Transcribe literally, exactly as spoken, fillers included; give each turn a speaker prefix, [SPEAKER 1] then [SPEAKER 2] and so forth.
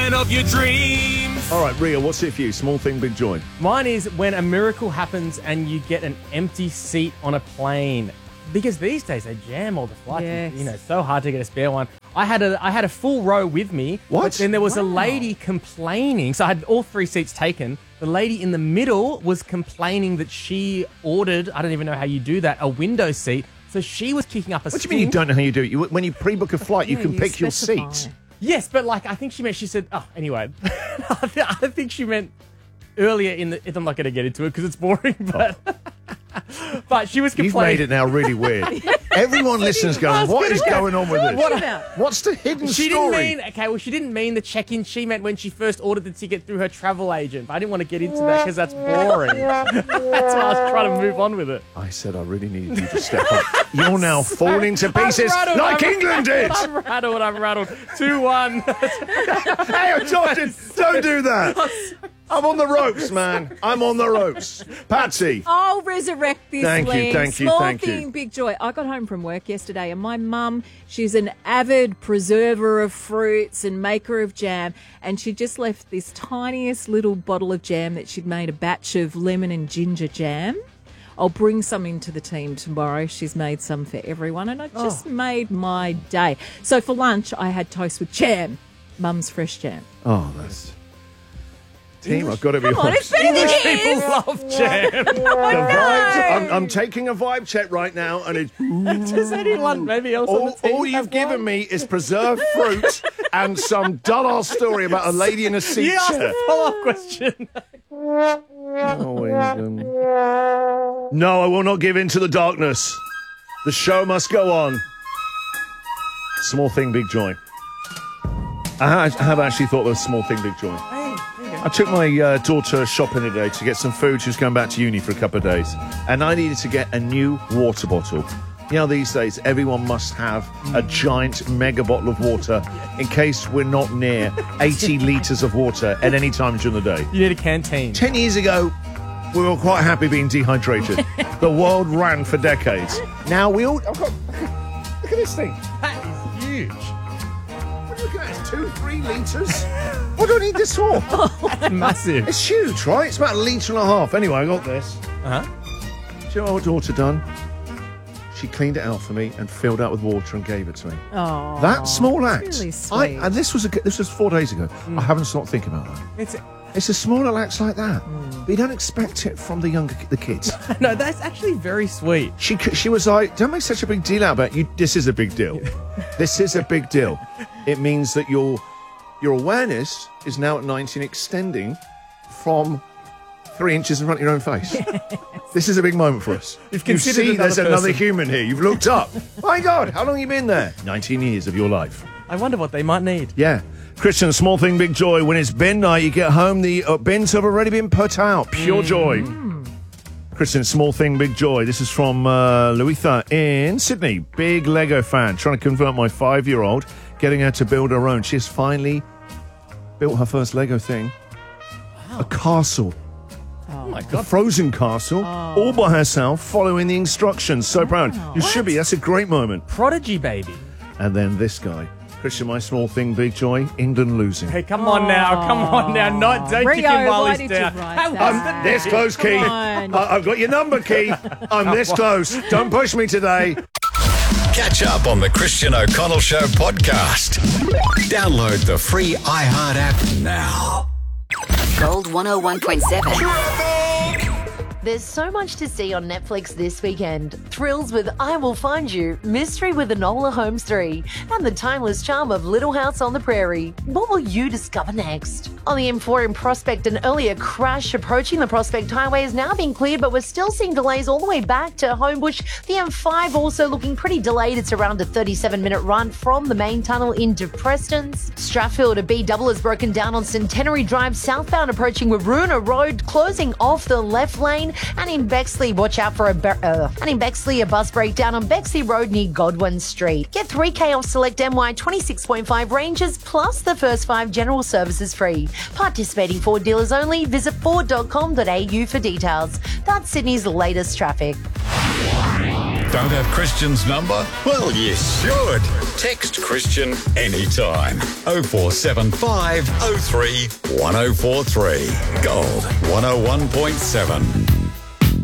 [SPEAKER 1] man of your dreams.
[SPEAKER 2] All right, Ria, what's it for you? Small thing, big joy.
[SPEAKER 3] Mine is when a miracle happens and you get an empty seat on a plane. Because these days they jam all the flights.
[SPEAKER 4] Yes.
[SPEAKER 3] You know, it's so hard to get a spare one. I had a I had a full row with me.
[SPEAKER 2] What?
[SPEAKER 3] But then there was
[SPEAKER 4] Wow.
[SPEAKER 3] a lady complaining. So I had all three seats taken. The lady in the middle was complaining that she ordered, I don't even know how you do that, a window seat. So she was kicking up a
[SPEAKER 2] What do you mean you don't know how you do it? You, when you pre-book a flight, you
[SPEAKER 4] Yeah,
[SPEAKER 2] can
[SPEAKER 4] you
[SPEAKER 2] pick your
[SPEAKER 4] specify.
[SPEAKER 2] seat.
[SPEAKER 3] Yes, but like I think she meant she said. Oh, anyway, I think she meant earlier in the. I'm not going to get into it because it's boring, but but she was
[SPEAKER 2] You've
[SPEAKER 3] complaining.
[SPEAKER 2] made it now really weird. Everyone listens going, what is going on with this?
[SPEAKER 4] What about?
[SPEAKER 2] What's the hidden
[SPEAKER 3] She
[SPEAKER 2] story?
[SPEAKER 3] didn't mean okay. Well, she didn't mean the check-in. She meant when she first ordered the ticket through her travel agent. But I didn't want to get into that because that's boring. That's why I was trying to move on with it.
[SPEAKER 2] I said I really needed you to step up. You're now falling to pieces
[SPEAKER 3] I'm rattled,
[SPEAKER 2] like
[SPEAKER 3] I'm-
[SPEAKER 2] England did.
[SPEAKER 3] I'm rattled. I'm rattled. Two one.
[SPEAKER 2] Hey, Jordan, don't do that. I'm on the ropes, man. I'm on the ropes. Patsy.
[SPEAKER 4] I'll resurrect this,
[SPEAKER 2] Thank you,
[SPEAKER 4] Lee.
[SPEAKER 2] thank you,
[SPEAKER 4] Small
[SPEAKER 2] thank you.
[SPEAKER 4] thing, big joy. I got home from work yesterday and my mum, she's an avid preserver of fruits and maker of jam, and she just left this tiniest little bottle of jam that she'd made a batch of lemon and ginger jam. I'll bring some into the team tomorrow. She's made some for everyone, and I just made my day. So for lunch, I had toast with jam, Mum's fresh jam.
[SPEAKER 2] Oh, that's... Team, I've got to be
[SPEAKER 4] Come on,
[SPEAKER 2] honest.
[SPEAKER 4] it's better than
[SPEAKER 3] English
[SPEAKER 4] his.
[SPEAKER 3] people love jam.
[SPEAKER 2] The vibes, I'm, I'm taking a vibe check right now, and it's...
[SPEAKER 3] Does anyone maybe else on
[SPEAKER 2] All,
[SPEAKER 3] the team
[SPEAKER 2] all you've
[SPEAKER 3] have
[SPEAKER 2] given
[SPEAKER 3] one?
[SPEAKER 2] me is preserved fruit and some dull-ass story about a lady in a seat
[SPEAKER 3] You asked
[SPEAKER 2] chair.
[SPEAKER 3] a follow-up question.
[SPEAKER 2] Oh, England. No, I will not give in to the darkness. The show must go on. Small thing, big joy. I ha- have actually thought of a small thing, big joy. I took my uh, daughter shopping today to get some food. She was going back to uni for a couple of days. And I needed to get a new water bottle. You know, these days, everyone must have a giant mega bottle of water in case we're not near eighty litres of water at any time during the day.
[SPEAKER 3] You need a canteen.
[SPEAKER 2] Ten years ago, we were quite happy being dehydrated. The world ran for decades. Now we all... I've got, look at this thing.
[SPEAKER 3] That is huge.
[SPEAKER 2] What are you looking at? It's two, three litres? What do I need this for?
[SPEAKER 3] Massive.
[SPEAKER 2] It's huge, right? It's about a litre and a half. Anyway, I got this.
[SPEAKER 3] Uh-huh.
[SPEAKER 2] Do you know what my daughter done? She cleaned it out for me and filled out with water and gave it to me.
[SPEAKER 4] Oh,
[SPEAKER 2] That small act.
[SPEAKER 4] really
[SPEAKER 2] I,
[SPEAKER 4] sweet.
[SPEAKER 2] and this was a, this was four days ago. I haven't stopped thinking about that.
[SPEAKER 3] It's
[SPEAKER 2] It's a small little acts like that. But you don't expect it from the younger the kids.
[SPEAKER 3] no, that's actually very sweet.
[SPEAKER 2] She c- she was like, don't make such a big deal out about it. You. This is a big deal. This is a big deal. It means that your your awareness is now at nineteen extending from three inches in front of your own face. This is a big moment for us.
[SPEAKER 3] You've
[SPEAKER 2] You
[SPEAKER 3] considered
[SPEAKER 2] see there's
[SPEAKER 3] another
[SPEAKER 2] another
[SPEAKER 3] person.
[SPEAKER 2] human here. You've looked up. My God, how long have you been there? nineteen years of your life.
[SPEAKER 3] I wonder what they might need.
[SPEAKER 2] Yeah. Christian, small thing, big joy. When it's bin night, you get home, the uh, bins have already been put out. Pure joy. Christian, small thing, big joy. This is from uh, Louisa in Sydney. Big Lego fan. Trying to convert my five-year-old, getting her to build her own. She has finally built her first Lego thing. A castle.
[SPEAKER 3] Oh my
[SPEAKER 2] A
[SPEAKER 3] god.
[SPEAKER 2] frozen castle, all by herself, following the instructions. So proud. You should be. That's a great moment.
[SPEAKER 3] Prodigy baby.
[SPEAKER 2] And then this guy. Christian, my small thing, big joy. England losing.
[SPEAKER 3] Hey, come on now. Come on now. Not don't
[SPEAKER 4] Rio,
[SPEAKER 3] kick him while
[SPEAKER 4] why
[SPEAKER 3] he's
[SPEAKER 4] did you
[SPEAKER 3] down.
[SPEAKER 4] write
[SPEAKER 3] How
[SPEAKER 4] that?
[SPEAKER 3] was
[SPEAKER 2] I'm this close, Keith.
[SPEAKER 4] on.
[SPEAKER 2] I- I've got your number, Keith. I'm this close. Don't push me today.
[SPEAKER 5] Catch up on the Christian O'Connell Show podcast. Download the free iHeart app now.
[SPEAKER 6] Gold one oh one point seven.
[SPEAKER 7] There's so much to see on Netflix this weekend. Thrills with I Will Find You, Mystery with Enola Holmes three, and the timeless charm of Little House on the Prairie. What will you discover next? On the M four in Prospect, an earlier crash approaching the Prospect Highway is now being cleared, but we're still seeing delays all the way back to Homebush. The M five also looking pretty delayed. It's around a thirty-seven minute run from the main tunnel into Prestons. Strathfield, a B double has broken down on Centenary Drive southbound approaching Waroona Road, closing off the left lane. And in Bexley, watch out for a ber- uh, and in Bexley, a bus breakdown on Bexley Road near Godwin Street. Get three K off select M Y twenty-six point five ranges plus the first five general services free. Participating Ford dealers only. Visit ford dot com dot a u for details. That's Sydney's latest traffic.
[SPEAKER 5] Don't have Christian's number? Well, you should. Text Christian anytime. oh four seven five oh three one oh four three. Gold one oh one point seven.